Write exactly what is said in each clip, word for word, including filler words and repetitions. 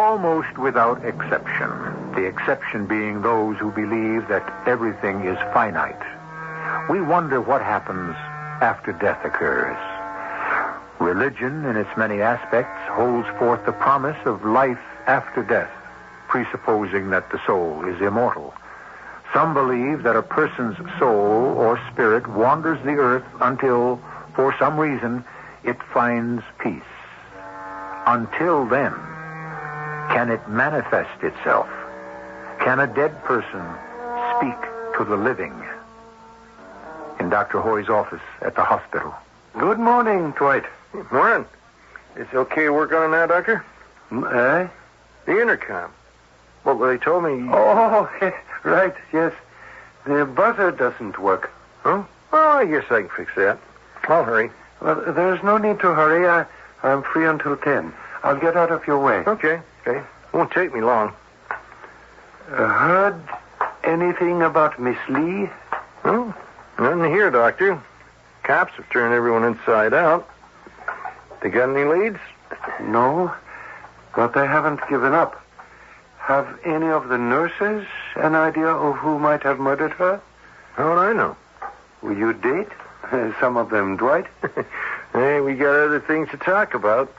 almost without exception, the exception being those who believe that everything is finite. We wonder what happens after death occurs. Religion, in its many aspects, holds forth the promise of life after death, presupposing that the soul is immortal. Some believe that a person's soul or spirit wanders the earth until, for some reason, it finds peace. Until then, can it manifest itself? Can a dead person speak to the living? In Doctor Hoy's office at the hospital. Good morning, Dwight. Morning. It's okay to work on it now, Doctor? Eh? The intercom. Well, they told me... Oh, right, yes. The buzzer doesn't work. Huh? Oh, I guess I can fix that. I'll hurry. Well, there's no need to hurry. I, I'm free until ten. I'll get out of your way. Okay, okay. Won't take me long. Uh, heard anything about Miss Lee? Hmm? Nothing here, Doctor. Cops have turned everyone inside out. They got any leads? No, but they haven't given up. Have any of the nurses an idea of who might have murdered her? How would I know? Will you date? Some of them, Dwight? Hey, we got other things to talk about.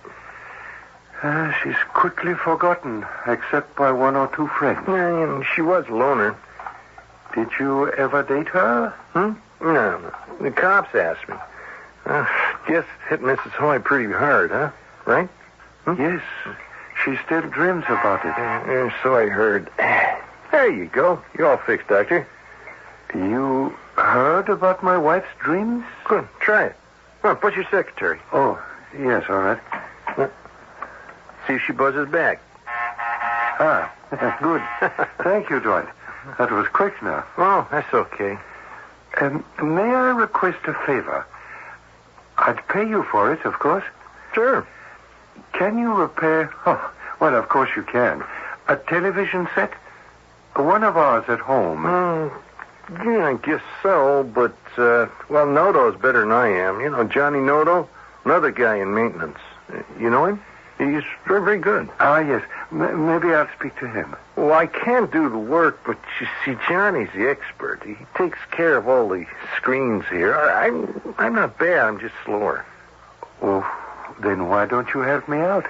Uh, she's quickly forgotten, except by one or two friends. Yeah, you know, she was a loner. Did you ever date her? Hmm? No, no. The cops asked me. Uh, guess it hit Missus Hoy pretty hard, huh? Right? Hmm? Yes. She still dreams about it. Uh, so I heard. There you go. You're all fixed, Doctor. You heard about my wife's dreams? Good. Try it. Come on, push your secretary. Oh, yes, all right. See if she buzzes back. Ah, good. Thank you, Dwight. That was quick now. Oh, that's okay. Um, may I request a favor? I'd pay you for it, of course. Sure. Can you repair... Oh, well, of course you can. A television set? One of ours at home. Mm, yeah, I guess so, but, uh, well, Noto's better than I am. You know, Johnny Noto, another guy in maintenance. You know him? He's very, very good. Ah, yes. M- maybe I'll speak to him. Well, I can't do the work, but you see, Johnny's the expert. He takes care of all the screens here. I'm, I'm not bad. I'm just slower. Oh, then why don't you help me out?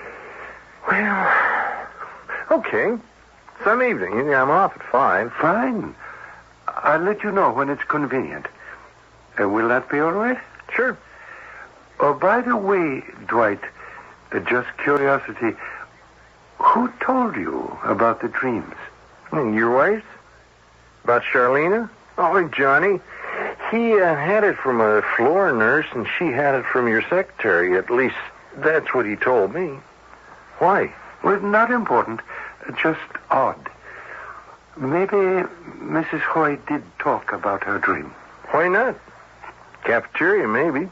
Well, okay. Some evening. You know, I'm off at five. Fine. I'll let you know when it's convenient. Uh, will that be all right? Sure. Oh, by the way, Dwight, uh, just curiosity, who told you about the dreams? And your wife? About Charlena? Oh, Johnny. He uh, had it from a floor nurse, and she had it from your secretary. At least, that's what he told me. Why? Well, not important. Just odd. Maybe Missus Hoy did talk about her dream. Why not? Cafeteria, maybe.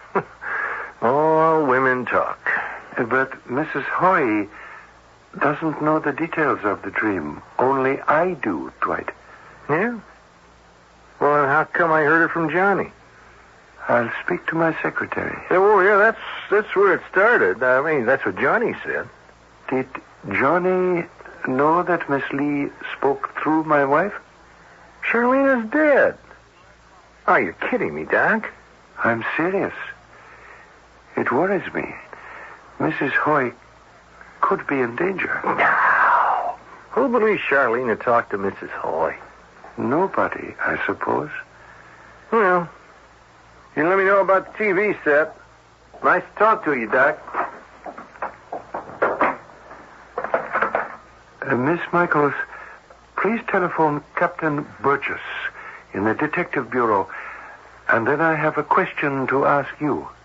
All women talk. But Missus Hoy doesn't know the details of the dream. Only I do, Dwight. Yeah? Well, then how come I heard it from Johnny? I'll speak to my secretary. Yeah, well, yeah, that's that's where it started. I mean, that's what Johnny said. Did Johnny know that Miss Lee spoke through my wife? Charlena's dead. Oh, you're kidding me, Doc. I'm serious. It worries me. Missus Hoy could be in danger. No. Who believes Charlena talked to Missus Hoy? Nobody, I suppose. Well, you let me know about the T V set. Nice to talk to you, Doc. Uh, Miss Michaels, please telephone Captain Burgess in the Detective Bureau, and then I have a question to ask you.